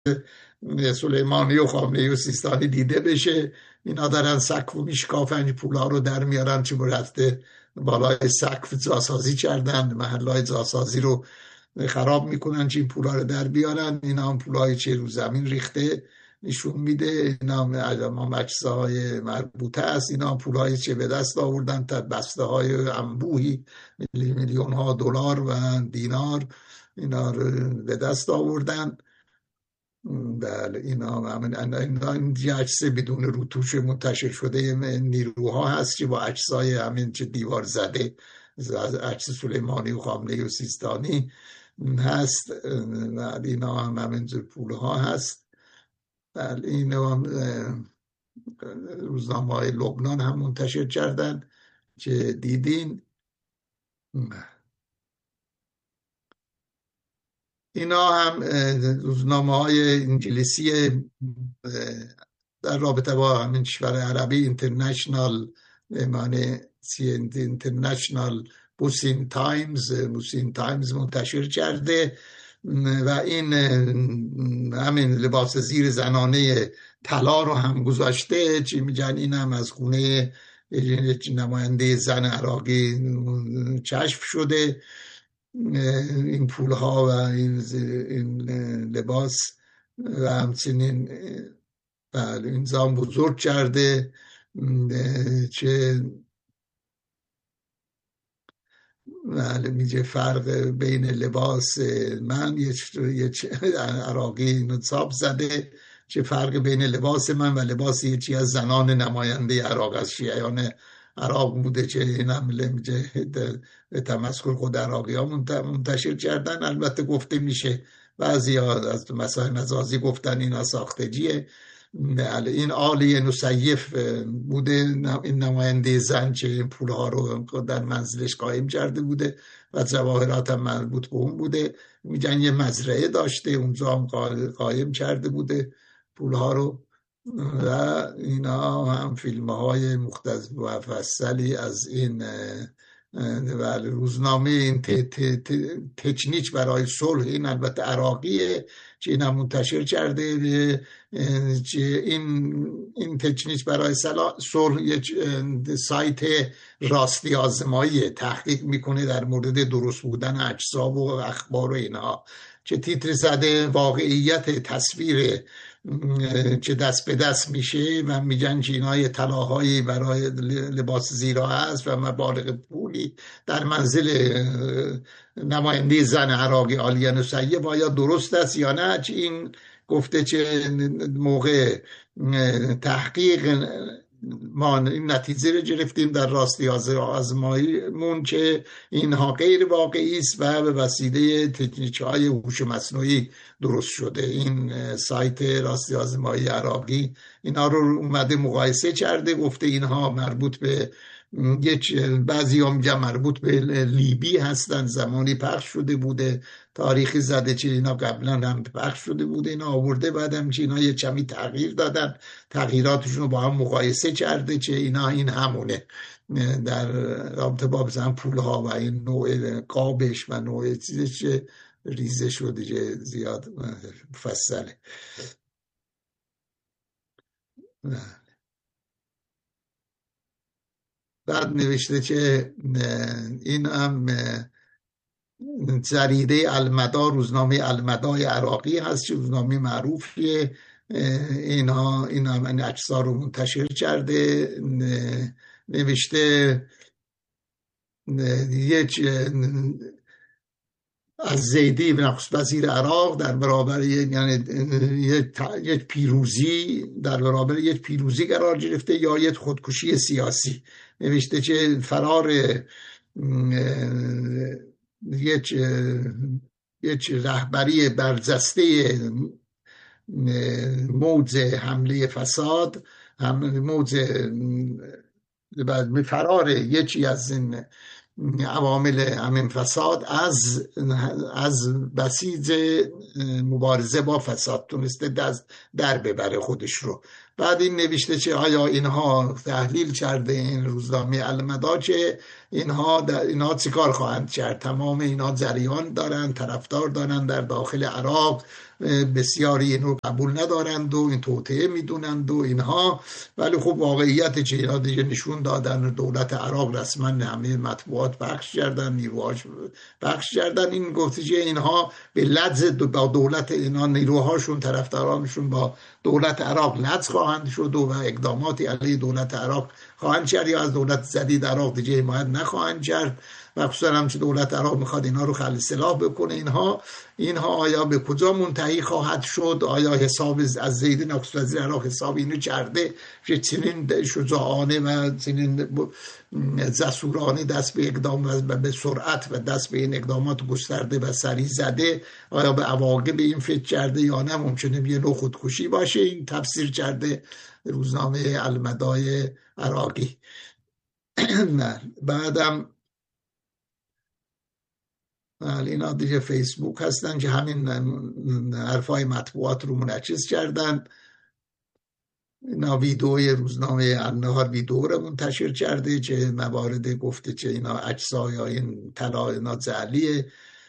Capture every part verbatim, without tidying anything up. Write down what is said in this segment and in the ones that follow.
سلیمانی و خامنه‌ای و سیستانی دیده بشه. اینا دارن سقف و میشکافن، این پولا رو در میارن، چه رفته بالای سقف جاسازی کردن، محلهای جاسازی رو خراب میکنن چه این پولا رو در بیارن. اینا هم پولای چه رو زمین ریخته نشون میده. اینا هم اجزای مربوطه است. اینا هم پولای چه به دست آوردن، تا بسته های انبوهی میلیون ها دلار و دینار اینا رو به دست آوردن. بله اینا همین اینا این عکس بدون روتوش منتشر شده نیروها هست که با عکسای همین چه دیوار زده، عکس سلیمانی و خامنه‌ای و سیستانی هست. اینا هم همین پول ها هست. بله اینا هم روزنامه های لبنان هم منتشر کردن که دیدین. اینا هم روزنامه های انگلیسی در رابطه با همین کشور عربی، اینترنشنال معنی اینترنشنال بوسین تایمز بوسین تایمز منتشر کرده و این همین لباس زیر زنانه طلا رو هم گذاشته. چی میگن این هم از خونه نماینده زن عراقی کشف شده. این پول ها و این, این لباس و همچنین این زام بزرگ کرده چه میگه فرق بین لباس من یه عراقی نصاب زده، چه فرق بین لباس من و لباس یکی از زنان نماینده عراق از شیعیان عراق بوده که این هم به تمسخر خود عراقی ها منتشر کردن. البته گفته میشه بعضی ها از مسائل مجازی گفتن اینا ساختگیه. این آلی نسیف بوده، این نماینده زن که این پولها رو در منزلش قایم کرده بوده و جواهرات هم مربوط به اون بوده. میگن یه مزرعه داشته اونجا هم قایم کرده بوده پولها رو. و اینا هم فیلم های مفصلی از این روزنامه این تکنیک برای صلح، این البته عراقیه که این هم منتشر کرده که این این تکنیک برای صلح یک سایت راستی آزمایی تحقیق میکنه در مورد درست بودن اجزا و اخبار و اینها، که تیتر زده واقعیت تصویر که دست به دست میشه و میگن که اینا طلاهایی برای لباس زیرا هست و مبالغ پولی در منزل نماینده زن عراقی آلیه نسیف. آیا درست است یا نه؟ چه این گفته که موقع تحقیق ما این نتیجه رو گرفتیم در راستی آزماییمون که اینها غیر واقعی است و به وسیله تکنیک های هوش مصنوعی درست شده. این سایت راستی آزمایی عراقی اینا رو اومده مقایسه کرده، گفته اینها مربوط به یک بعضی هم میگن مربوط به لیبی هستن، زمانی پخش شده بوده، تاریخی زده که اینا قبلا هم پخش شده بوده، اینا آورده بعدم که اینا یه کمی تغییر دادن، تغییراتشون رو با هم مقایسه کرده که اینا این همونه در رابطه با بزن پولها و این نوع قابش و نوع چیزی که ریزه شده که زیاد مفصله. بعد نوشته که این هم جریده المدا، روزنامه المدای عراقی هست که روزنامه معروفیه. اینا این هم این اجزا رو منتشر کرده. نوشته یک از زیدی نخست وزیر عراق در برابر یعنی یک پیروزی در برابر یک پیروزی قرار گرفته یا یک خودکشی سیاسی. نوشته که فرار یک یک رهبری برجسته موج حمله فساد، هم موج فرار یکی از این عوامل همین فساد از از بسیج مبارزه با فساد تونسته در ببره خودش رو. بعد این نوشته که آیا اینها تحلیل کرده این روزنامه المدا که اینها اینها چیکار خواهند کرد؟ تمام اینها جریان دارن، طرفدار دارن در داخل عراق بسیاری این رو قبول ندارند و این توطئه میدونند و اینها، ولی خب واقعیت چه اینا دیگه نشون دادن. دولت عراق رسما همه مطبوعات پخش کردن، نیروهاش پخش کردن، این گفته که اینها به لدز با دولت، اینا نیروهاشون طرفدارانشون با دولت عراق لدز خواهند شد و اقداماتی علیه دولت عراق خواهند کرد یا از دولت جدید عراق دیگه حمایت نخواهند کرد. و خصوصا هم که دولت عراق میخواد اینها رو خلع سلاح بکنه. اینها اینها آیا به کجا منتهی خواهد شد؟ آیا حساب از زید نخست وزیر عراق حساب اینو کرده که چنین شجاعانه و چنین جسورانه دست به اقدام و به سرعت و دست به این اقدامات گسترده و سریع زده؟ آیا به عواقب این فکر کرده یا نه ممکنه یه نوع خودکشی باشه؟ این تفسیر کرده روزنامه المدای عراقی. نه بعدم اینا دیگه فیسبوک هستن که همین حرفای مطبوعات رو منعکس کردن. اینا ویدئوی روزنامه النهار ویدئو رو منتشر کرده که موارد گفته که اینا اجزا یا این طلا اینا جعلیه،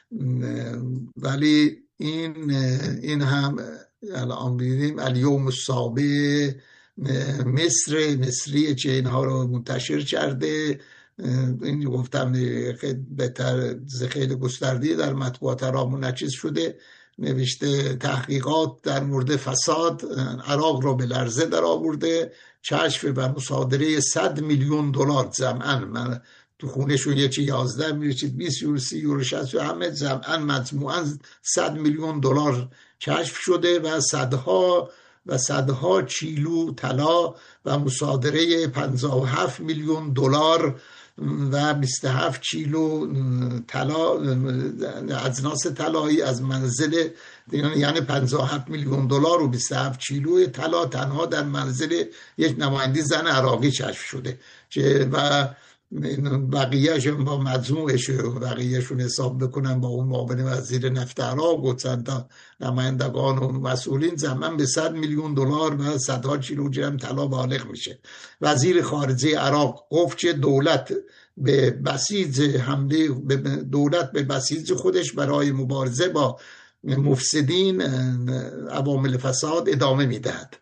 ولی این این هم الان ببینیم الیوم السابع مصر مصری که اینها رو منتشر کرده. این گفتم بهتر خیلی گسترده در مطبوعات عراق منعکس شده. نوشته تحقیقات در مورد فساد عراق را به لرزه در آورده، کشف و مصادره صد میلیون دلار جمعاً، من تو خونهشون یکی یازده میرسید بیست یورو سی یورو شصت همه جمعاً مجموعاً صد میلیون دلار کشف شده و صدها و صدها کیلو طلا و مصادره پنجاه و هفت میلیون دلار و بیست و هفت کیلو طلا، اجناس طلایی از منزل، یعنی پنجاه و هفت میلیون دلار و بیست و هفت کیلو طلا تنها در منزل یک نماینده زن عراقی کشف شده که و بقیهشون با مجموعش بقیهشون حساب بکنن با اون معاون وزیر نفت عراق و چند تا نمایندگان و مسئولین زمان به صد میلیون دلار و صدها کیلوگرم طلا بالغ میشه. وزیر خارجه عراق گفت که دولت به بسیج حمله دولت به بسیج خودش برای مبارزه با مفسدین عوامل فساد ادامه میدهد.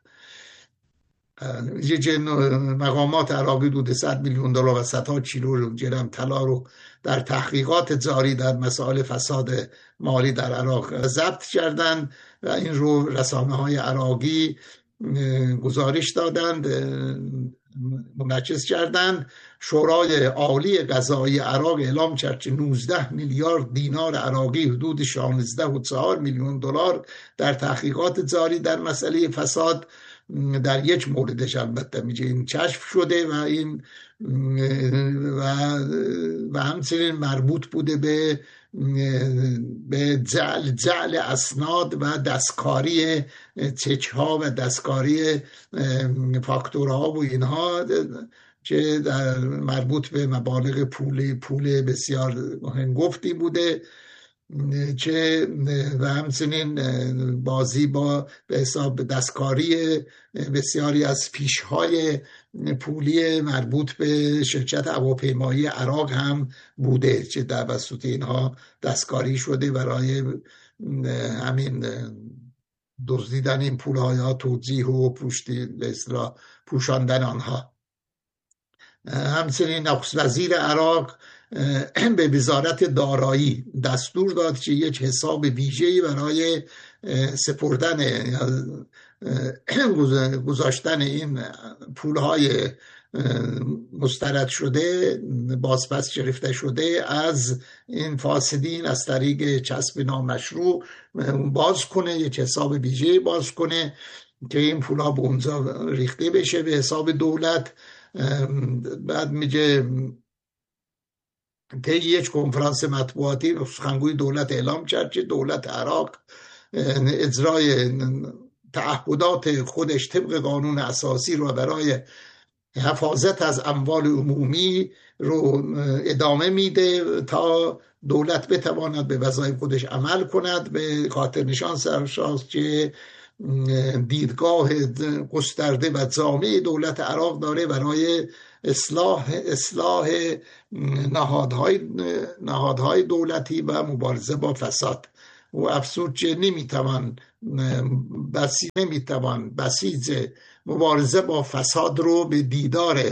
یه مقامات عراقی دو صد میلیون دلار و صدها کیلو گرم طلا رو در تحقیقات جاری در مسائل فساد مالی در عراق ضبط کردند و این رو رسانه های عراقی گزارش دادند، منعکس کردند. شورای عالی قضایی عراق اعلام کرد که نوزده میلیارد دینار عراقی حدود شانزده و چهار میلیون دلار در تحقیقات جاری در مسئله فساد در یک موردش البته میگه این کشف شده و این و و همچنین مربوط بوده به به جعل, جعل اسناد و دستکاری چک ها و دستکاری فاکتورها و اینها که در مربوط به مبالغ پول پول بسیار هنگفتی بوده که و همچنین بازی با به حساب دستکاری بسیاری از پیشهای پولی مربوط به شرکت هواپیمایی عراق هم بوده که توسط اینها دستکاری شده برای همین دزدیدن این پولها یا توجیه و پوشتی به اصطلاح پوشاندن آنها. همچنین نخست وزیر عراق به وزارت دارایی دستور داد که یک حساب ویژه‌ای برای سپردن گذاشتن این پولهای مسترد شده بازپس گرفته شده از این فاسدین از طریق کسب نامشروع باز کنه، یک حساب ویژه‌ای باز کنه که این پولها به اونجا ریخته بشه به حساب دولت. بعد میگه طی یک کنفرانس مطبوعاتی سخنگوی دولت اعلام کرد که دولت عراق اجرای تعهدات خودش طبق قانون اساسی رو برای حفاظت از اموال عمومی رو ادامه میده تا دولت بتواند به وظایف خودش عمل کند. به خاطر نشان سرشاست که دیدگاه گسترده و جامع دولت عراق داره برای اصلاح اصلاح نهادهای نهادهای دولتی و مبارزه با فساد. و افسود که نمیتوان بسی نمیتوان بسیج مبارزه با فساد رو به دیدار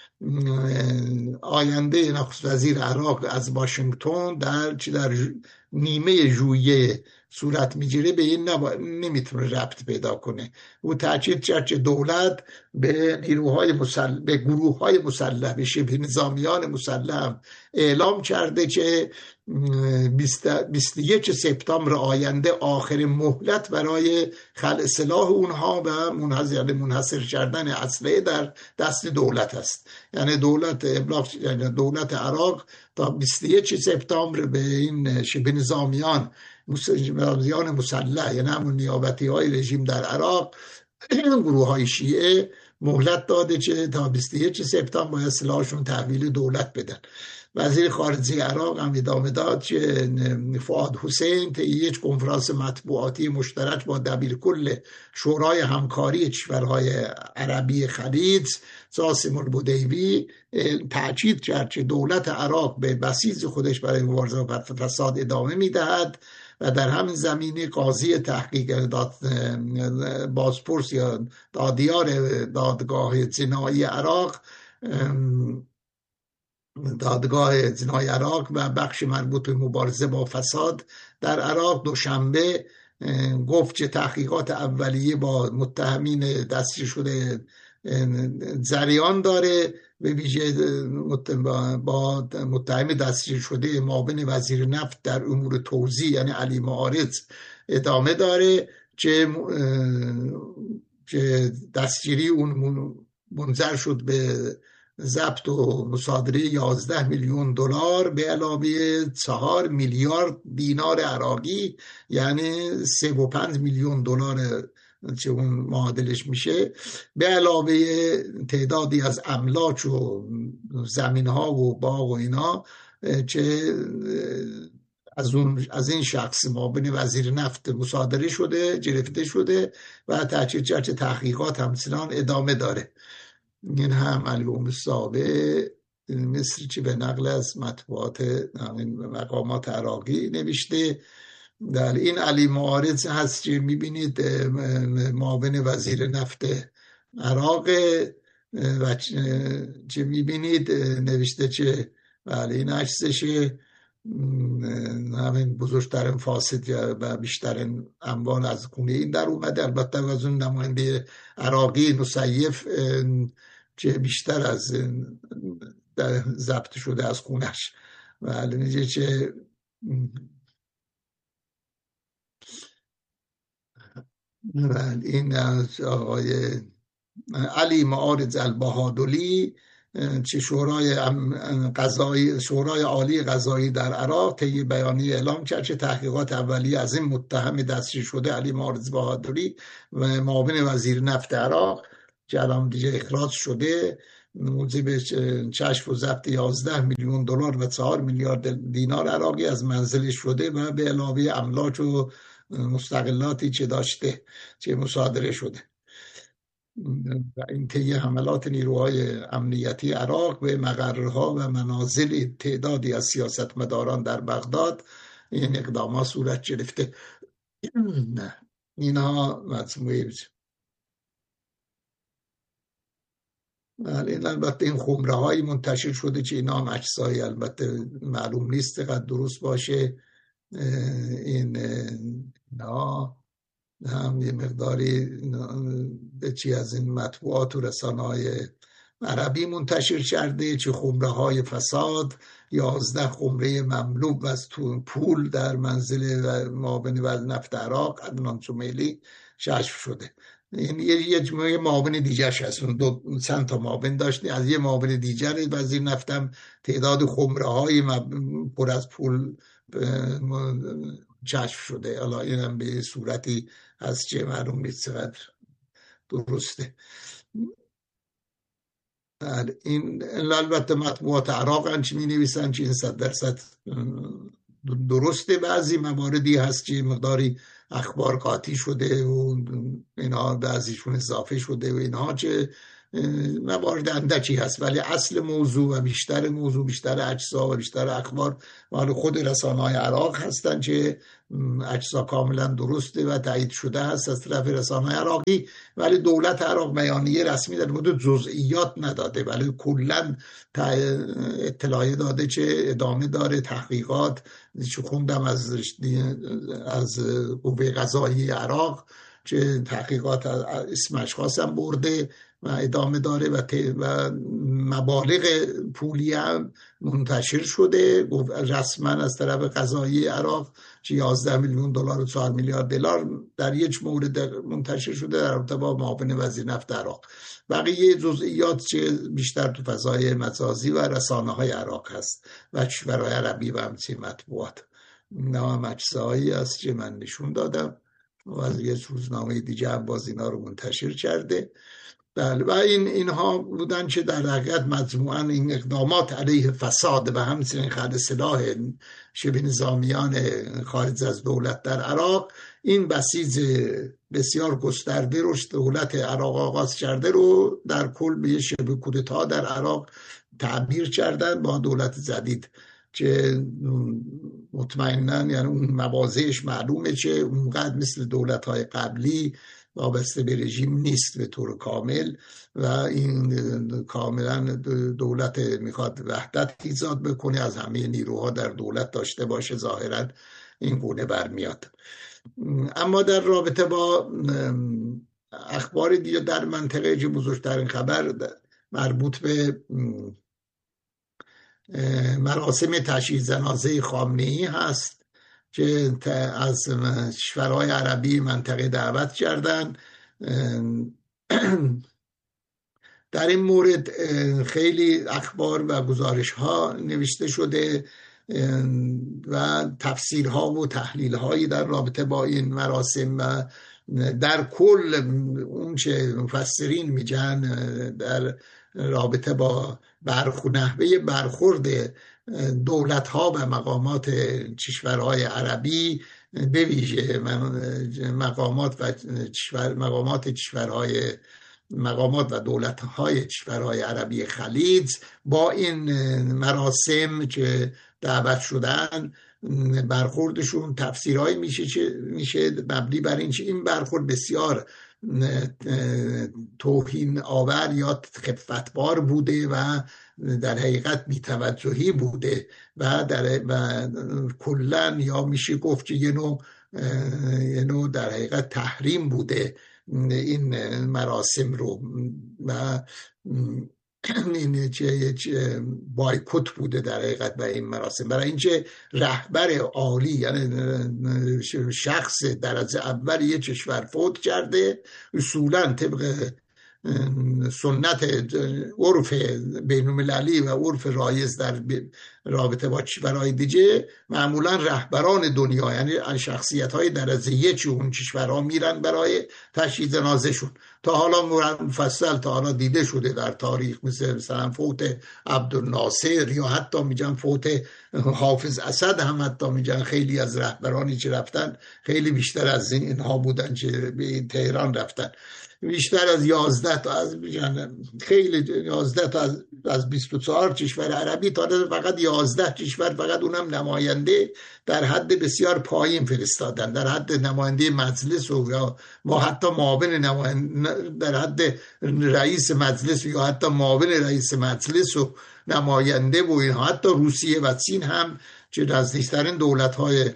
آینده نخست وزیر عراق از واشنگتن در چی در نیمه ژوئیه صورت میگیره به این نمیتونه ربط پیدا کنه. او تاکید کرد که دولت به نیروهای مسلح به گروه های مسلح به شبه نظامیان مسلح اعلام کرده که بیست و یک سپتامبر آینده آخر مهلت برای خلع سلاح اونها و منحصر منحصر کردن اسلحه در دست دولت است. یعنی دولت ابلاغ یعنی دولت عراق تا بیست و یک سپتامبر به این شبه نظامیان نظامیان مسلح یعنی همون نیابتی های رژیم در عراق گروه های شیعه مهلت داده که تا بیست و یک سپتامبر باید سلاحشون تحویل دولت بدن. وزیر خارجه عراق هم ادامه داد که فؤاد حسین طی یک کنفرانس مطبوعاتی مشترک با دبیرکل شورای همکاری کشورهای عربی خلیج ساسم البدیوی تاکید کرد که دولت عراق به بسیج خودش برای مبارزه با فساد ادامه میدهد و در همین زمینه قاضی تحقیق داد بازپرس یا دادیار دادگاه جنایی عراق دادگاه جنایی عراق و بخش مربوط به مبارزه با فساد در عراق دوشنبه گفت که تحقیقات اولیه با متهمین دستگیر شده جریان داره، به ویژه با متهم دستگیر شده معاون وزیر نفت در امور توزیع یعنی علی معارض ادامه داره که که دستگیری اون منجر شد به ضبط و مصادره یازده میلیون دلار به علاوه چهار میلیارد دینار عراقی یعنی سه و پنج میلیون دلار چه اون معادلش میشه، به علاوه تعدادی از املاک و زمین ها و باغ و اینا که از اون از این شخص معاون وزیر نفت مصادره شده گرفته شده و تاکید کرد که تحقیقات همچنان ادامه داره. این هم البوم سابه مصری که به نقل از مطبوعات مقامات عراقی نوشته. در این علی معارض هست که میبینید معاون وزیر نفت عراق و که میبینید نوشته که بله این عکسشه، همین بزرگترین فاسد و بیشترین اموال از خونه این در اومده. البته از اون نماینده عراقی نصیف که بیشتر از ضبط شده از خونش و حالا میگه که این از آقای علی معارض البهادلی چه شورای قضایی شورای عالی قضایی در عراق طی بیانیه اعلام کرد که تحقیقات اولیه از این متهم دستگیر شده علی معارض بهادلی و معاون وزیر نفت عراق که الان دیگه اخراج شده موجب کشف و ضبط یازده میلیون دلار و چهار میلیارد دینار عراقی از منزلش شده و به علاوه املاک و مستقلاتی که داشته که مصادره شده. و این طی حملات نیروهای امنیتی عراق به مقرها و منازل تعدادی از سیاستمداران در بغداد این اقدامات صورت گرفته. نه اینها مجموعه این البته این خمره هایی منتشر شده که اینا هم عکسایی البته معلوم نیست قد درست باشه. این اینا هم یه مقداری به چی از این مطبوعات و رسانه های عربی منتشر کرده که خمره های فساد یازده خمره مملو از پول در منزل معاون وزیر نفت عراق عدنان سمیلی کشف شده. این یه جمعه معاون دیگرش هست، دو چند تا معاون داشته، از یه معاون دیگر وزیر نفتم تعداد خمره های پر از پول کشف شده. حالا اینم به صورتی هست که معلوم نیست چقدر درسته. این البته مطبوعات عراق انچه می نویسن که این صد درصد درسته. بعضی مواردی هست که مقداری اخبار قاطی شده و اینها بعضیشون اضافه شده و اینها که موارد اندکی هست، ولی اصل موضوع و بیشتر موضوع، بیشتر اجزا و بیشتر اخبار مال خود رسانه‌های عراق هستند که اجزا کاملا درسته و تایید شده هست از طرف رسانه‌های عراقی، ولی دولت عراق بیانیه رسمی در مورد جزئیات نداده، ولی کلا اطلاعیه داده که ادامه داره تحقیقات. چه خوندم از از قوه قضاییه عراق که تحقیقات اسم اشخاص هم برده و ادامه داره و, و مبالغ پولی هم منتشر شده رسما از طرف قضایی عراق که یازده میلیون دلار و چهار میلیارد دلار در یک مورد منتشر شده در رابطه با معاون وزیر نفت عراق. بقیه جزئیات که بیشتر تو فضای مجازی و رسانه‌های عراق هست و کشورهای عربی و همچنین مطبوعات. نام اجزایی است که من نشون دادم و از یه روزنامه دیگه هم باز اینا رو منتشر کرده. بله، و این اینها بودن که در حقیقت مجموعاً این اقدامات علیه فساد و همچنین خرد سلاح شبه نظامیان خارج از دولت در عراق، این بسیج بسیار گسترده رو دولت عراق آغاز کرده رو در کل به شبه کودتا در عراق تعبیر کردن با دولت جدید که مطمئناً یعنی اون مواضعش معلومه که اونقدر مثل دولت‌های قبلی وابسته به رژیم نیست به طور کامل و این کاملا دولت میخواد وحدت ایجاد بکنه، از همه نیروها در دولت داشته باشه، ظاهرا این گونه برمیاد. اما در رابطه با اخبار دیگه در منطقه که بزرگترین خبر مربوط به مراسم تشییع جنازه خامنه‌ای هست که از کشورهای عربی منطقه دعوت کردن. در این مورد خیلی اخبار و گزارش ها نوشته شده و تفسیرها و تحلیل هایی در رابطه با این مراسم و در کل اون چه مفسرین میگن در رابطه با برخورد نحوه برخورد دولت ها و مقامات کشورهای عربی، به ویژه مقامات و کشور مقامات کشورهای مقامات و دولت های کشورهای عربی خلیج با این مراسم که دعوت شدن، برخوردشون تفسیرهای میشه چه میشه مبنی بر این که این برخورد بسیار توهین آور یا خفتبار بوده و در حقیقت بی‌توجهی بوده و در و کلاً یا میشه گفت که یه نوع یه نوع در حقیقت تحریم بوده این مراسم رو و این چه بایکوت بوده در حقیقت به این مراسم، برای اینکه رهبر عالی یعنی شخص درجه اول یک کشور فوت کرده، اصولا طبق سنت عرف بین‌المللی و عرف رایج در رابطه با کشورهای دیگه معمولا رهبران دنیا یعنی شخصیت‌های درجه یک اون کشورها میرن برای تشییع جنازه‌شون. تا حالا مفصل تا حالا دیده شده در تاریخ، مثل مثلا فوت عبدالناصر یا حتی میگن فوت حافظ اسد، هم حتی میگن خیلی از رهبرانی که رفتن خیلی بیشتر از این اینها بودن که به تهران رفتن، بیشتر از یازده تا از خیلی یازده تا از از بیست و چهار کشور عربی تا فقط یازده کشور فقط اونم نماینده در حد بسیار پایین فرستادن، در حد نماینده مجلس و یا ما حتی معاون نماینده در حد رئیس مجلس یا حتی معاون رئیس مجلس و نماینده و اینها. حتی روسیه و چین هم که نزدیکترین دولت‌های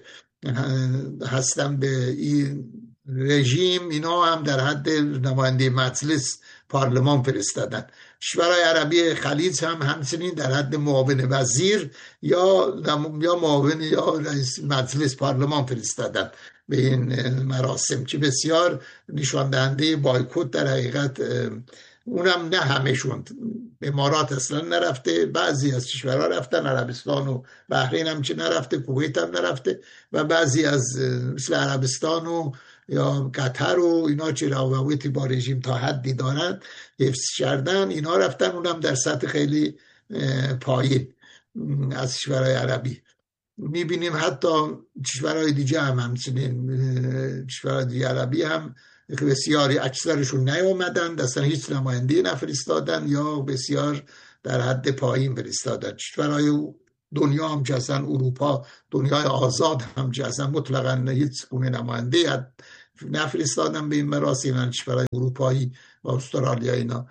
هستن به این رژیم، اینا هم در حد نماینده مجلس پارلمان فرستادن. کشورهای عربی خلیج هم همچنین در حد معاون وزیر یا یا معاون یا رئیس مجلس پارلمان فرستادن به این مراسم که بسیار نشان دهنده بایکوت در حقیقت. اونم نه همشون، امارات اصلا نرفته، بعضی از کشورها رفتن، عربستان و بحرین هم که نرفته، کویت هم نرفته و بعضی از مثل عربستان و یا قطر و اینا که روابطی با رژیم تا حدی دارن حفظ کردن، اینا رفتن، اونم در سطح خیلی پایین از کشورهای عربی. میبینیم حتی کشورهای دیگه هم همچنین کشورهای دیگه عربی هم بسیاری اکثرشون نیامدن، اصلا هیچ نماینده نفرستادن یا بسیار در حد پایین فرستادن. کشورهای دنیا هم که اصلا اروپا دنیای آزاد هم که اصلا مطلقا هیچ گونه نماینده نفرستادن به این مراسم، کشورهای اروپایی و استرالیا اینا.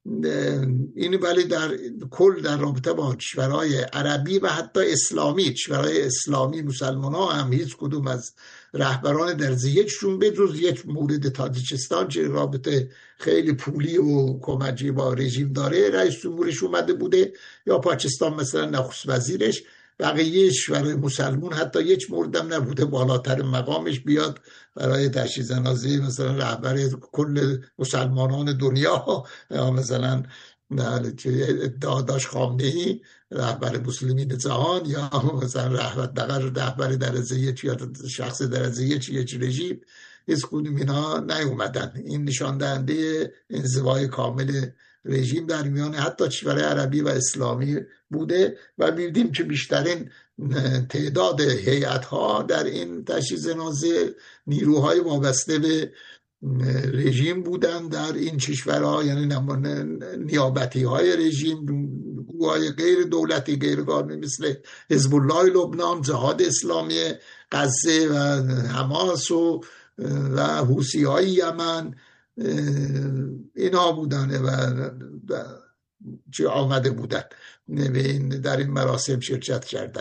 این ولی در کل در رابطه با کشورهای عربی و حتی اسلامی، کشورهای اسلامی مسلمان ها هم هیچ کدوم از رهبران درجه یکشون به جز یک مورد تاجیکستان که رابطه خیلی پولی و کمکی با رژیم داره رئیس جمهورش اومده بوده، یا پاکستان مثلا نخست وزیرش، بقیه کشورهای مسلمان حتی یک موردم نبوده بالاتر مقامش بیاد برای تجهیز جنازه مثلا رهبر کل مسلمانان دنیا، یا مثلا ادعا داشت خامنه‌ای رهبر مسلمین جهان، یا مثلا رهبر رهبر درجه یک یا شخص درجه یک یک رژیم، هیچ کدوم اینا نیومدن. این نشان دهنده انزوای کامل رژیم در میان حتی کشورهای عربی و اسلامی بوده و می‌بینیم که بیشترین تعداد هیئت‌ها در این تجهیز جنازه نیروهای وابسته به رژیم بودن در این کشورها، یعنی نیابتی های رژیم، گروه‌های غیر دولتی غیر قانونی مثل حزب الله لبنان، جهاد اسلامی غزه و حماس و و حوثی های یمن، اینا بودن و چه آمده بودن در این مراسم شرکت کردن.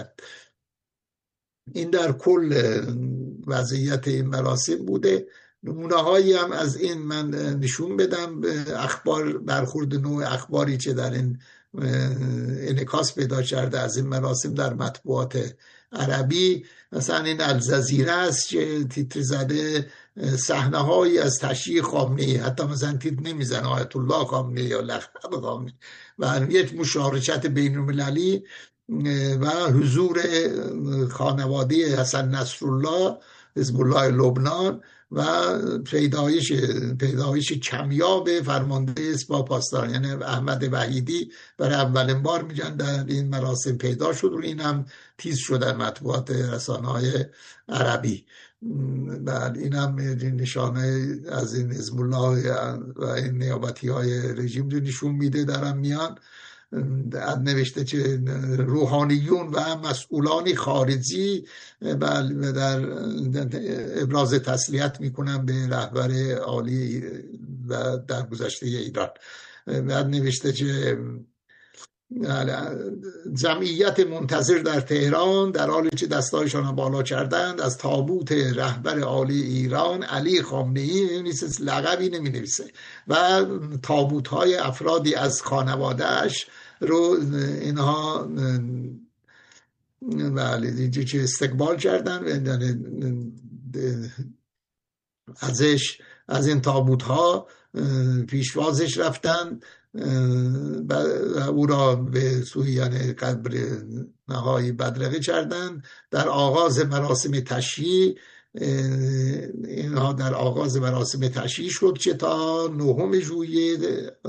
این در کل وضعیت این مراسم بوده. نمونه هایی هم از این من نشون بدم، اخبار برخورد نوع اخباری که در این انعکاس پیدا کرده از این مراسم در مطبوعات عربی. مثلا این الجزیره است که تیتر زده صحنه هایی از تشییع خامنه‌ای، حتی مثلا تیتر نمیزنه آیت الله خامنه‌ای یا لقب خامنه‌ای، و یک مشارکت بین المللی و حضور خانواده حسن نصرالله حزب الله لبنان و پیدایش پیدایش کمیاب فرمانده اسباه پاسداران، یعنی احمد وحیدی برای اولین بار میگن در این مراسم پیدا شد و این هم تیز شد در مطبوعات رسانه‌های عربی. بعد این هم نشانه از این حزب الله و این نیابتی های رژیم رو نشون میده دارن میان. نوشته که روحانیون و مسئولان خارجی در ابراز تسلیت میکنن به رهبر عالی و در گذشته ایران. بعد نوشته که جمعیت منتظر در تهران در حالی که دستایشان بالا کردند از تابوت رهبر عالی ایران علی خامنه‌ای، نیست لقبی نمی نویسه، و تابوت های افرادی از خانوادهش رو اینها ولی که استقبال کردن، ازش از این تابوت ها پیشوازش رفتن و او را به سوی یعنی قبر نهایی بدرقه کردن. در آغاز مراسم تشییع اینها در آغاز مراسم تشییع شد که تا نهم ژوئیه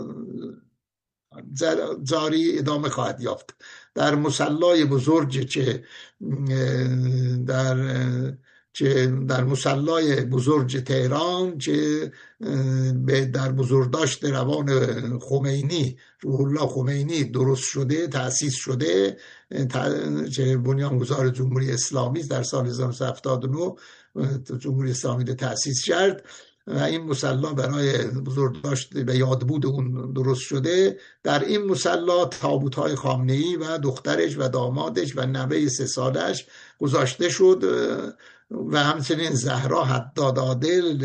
جاری ادامه خواهد یافت. در مصلای بزرگ که در که در مصلای بزرگ تهران که در بزرگداشت روان خمینی روح الله خمینی درست شده، تأسیس شده، که بنیانگذار جمهوری اسلامی در سال هزار و نهصد و هفتاد و نه جمهوری اسلامی رو تأسیس کرد و این مصلی برای بزرگداشت به یادبود اون درست شده. در این مصلی تابوت‌های خامنه‌ای و دخترش و دامادش و نوه سه سالش گذاشته شد و همچنین زهرا حداد عادل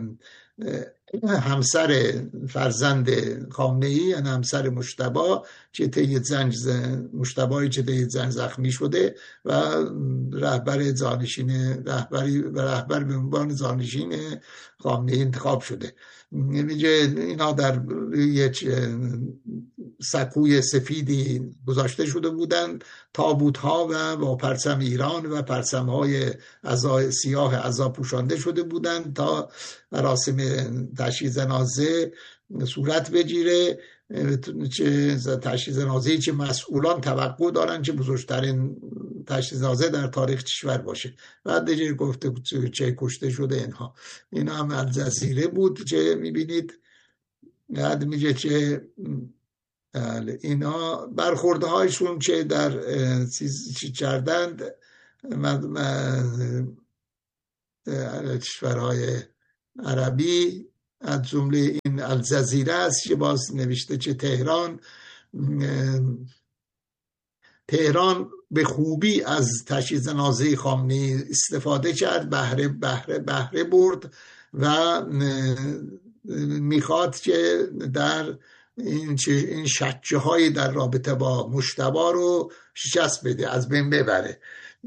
همسر فرزند خامنه‌ای، یعنی همسر مجتبی که طی جنگ مجتبی که طی جنگ زخمی شده و رهبر جانشین رهبری و رهبر به عنوان جانشین خامنه‌ای انتخاب شده. میگه اینا در یک سکوی سفیدی گذاشته شده بودند، تابوت ها و با پرچم ایران و پرچم های عزا سیاه عزا پوشانده شده بودند تا مراسم تشییع جنازه صورت بگیره. چه تشییع جنازه‌ای که مسئولان توقع دارن که بزرگترین تجهیزات در تاریخ کشور باشه. بعد دیگه گفته چه کشته شده اینها. اینا هم الجزیره بود که میبینید. بعد میگه که اینا برخورده هایشون چه در چی کردند کشورهای عربی، از جمله این الجزیره است که باز نوشته که تهران تهران به خوبی از تجهیز نازی خامنه‌ای استفاده کرد، بهره بهره بهره برد و میخواد که در این این شجه های در رابطه با مجتبی رو شکست بده، از بین ببره.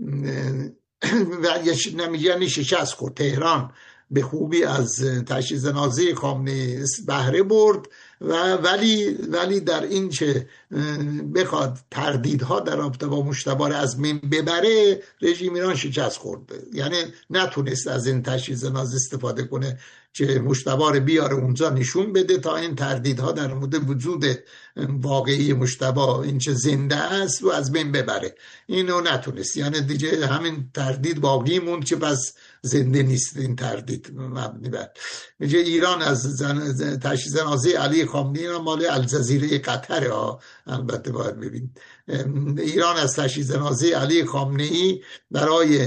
و یعنی شکست خورد. تهران به خوبی از تجهیز نازی خامنه‌ای بهره برد و ولی ولی در این که بخواد تردیدها در رابطه با مجتبی از بین ببره، رژیم ایران شکست خورد. یعنی نتونست از این تجهیز نازی استفاده کنه که مجتبی رو بیاره اونجا نشون بده تا این تردیدها در مورد وجود واقعی مجتبی، این چه زنده است، و از بین ببره. اینو نتونست. یعنی دیگه همین تردید باقی موند که بس زنده نیست. این تردید مبنی بر میگه ایران از تجهیز نازی علی خامنه‌ای مال الجزیره قطر ها. البته باید ببین ایران از تجهیز نازی علی خامنه‌ای برای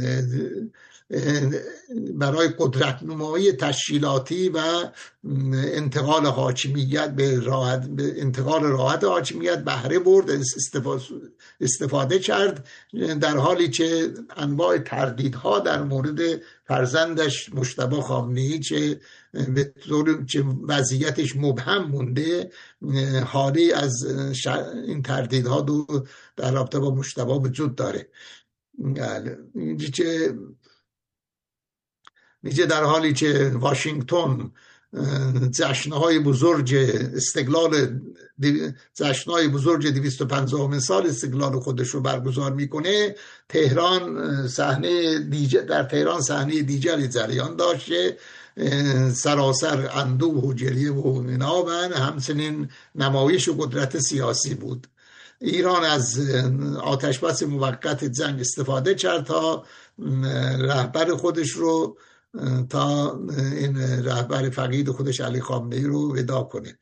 برای قدرت نمایی تشکیلاتی و انتقال حاکمیت به راحت به انتقال راحت حاکمیت بهره برد، استفاده کرد، در حالی که انواع تردیدها در مورد فرزندش مجتبی خامنه‌ای که به طور که وضعیتش مبهم مونده، حالی از این تردیدها دو در رابطه با مجتبی وجود داره. اینجا که میگه در حالی که واشنگتن جشنهای بزرگ استقلال جشنهای بزرگ دویست و پنجاهمین سال استقلال خودش رو برگزار میکنه، تهران صحنه دیگر در تهران صحنه دیگری جریان داشته، سراسر اندوه و گریه و اینا و همچنین نمایش و قدرت سیاسی بود. ایران از آتشبس موقت جنگ استفاده کرد تا رهبر خودش رو تا این رهبر فقید خودش علی خامنه‌ای رو ودا کنه.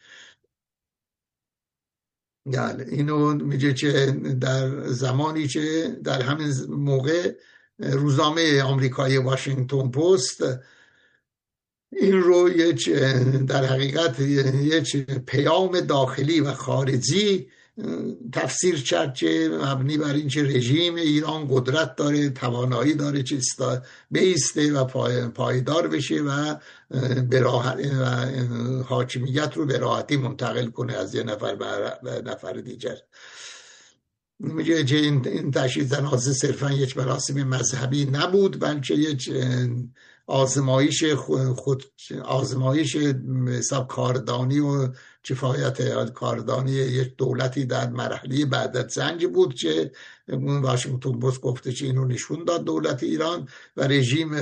یعنی اینو میگه که در زمانی که در همین موقع روزنامه آمریکایی واشنگتن پست این رو یک در حقیقت یک پیام داخلی و خارجی تفسیر کرد که مبنی بر این که رژیم ایران قدرت داره، توانایی داره که بیسته و پایدار بشه و به راحت و حاکمیت رو به راحتی منتقل کنه از یه نفر به نفر دیگر. میگه که این تجهیز نازی صرفا یک مراسم مذهبی نبود، بلکه یک آزمایش خود آزمایش حساب کاردانی و کفایت کاردانی یک دولتی در مرحله بعد از جنگ بود که واشنگتن پست گفته که اینو نشون داد دولت ایران و رژیم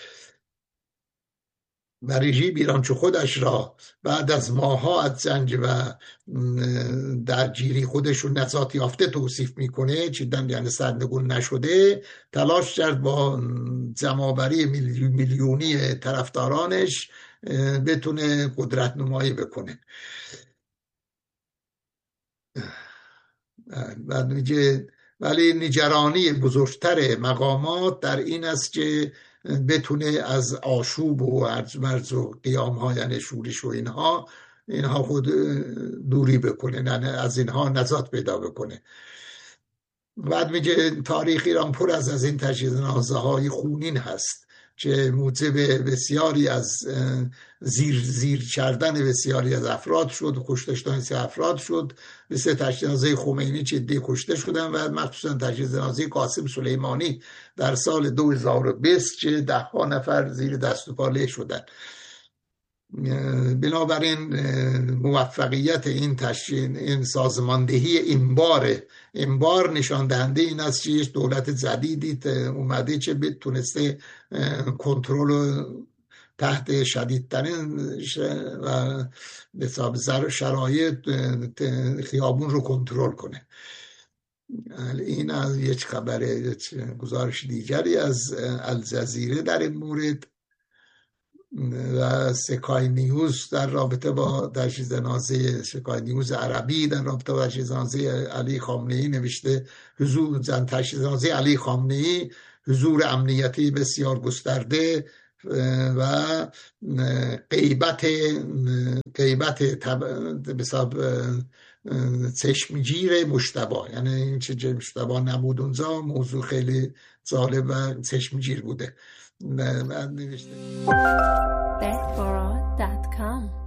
و رژیم ایران چه خودش را بعد از ماها از جنگ و درگیری خودش رو نجات یافته توصیف میکنه، چیدن یعنی سرنگون نشده، تلاش کرد با جمع‌آوری میلیونی طرفدارانش بتونه قدرت نمایی بکنه. بعد میگه ولی نگرانی بزرگتر مقامات در این است که بتونه از آشوب و ارجمرج و قیام ها یعنی شورش و اینها اینها خود دوری بکنه، یعنی از اینها نجات پیدا بکنه. بعد میگه تاریخ ایران پر از از این تجهیز نازی های خونین هست که موجب بسیاری از زیر زیر کردن بسیاری از افراد شد، کشته شدن افراد شد، مثل تجهیز نازی خمینی که ده کشته شدن و مخصوصا تجهیز نازی قاسم سلیمانی در سال دو هزار و بیست که ده ها نفر زیر دست و پا له شدن. بنابراین موفقیت این تشکیل این سازماندهی این بار این بار نشان دهنده این است که یک دولت جدیدی اومده که بتونسته کنترل تحت شدیدترین و به حساب شرایط خیابون رو کنترل کنه. این از یک خبر گزارش دیگری از الجزیره در این مورد و سکای نیوز در رابطه با تجهیز جنازه سکای نیوز عربی در رابطه با تجهیز جنازه علی خامنه‌ای نوشته حضور زن تجهیز جنازه علی خامنه‌ای حضور امنیتی بسیار گسترده و غیبت غیبت به حساب چشمگیر مجتبی، یعنی این چه مجتبی نبود اونجا، موضوع خیلی جالب و چشمگیر بوده. بعد نوشته بهبارا دات کام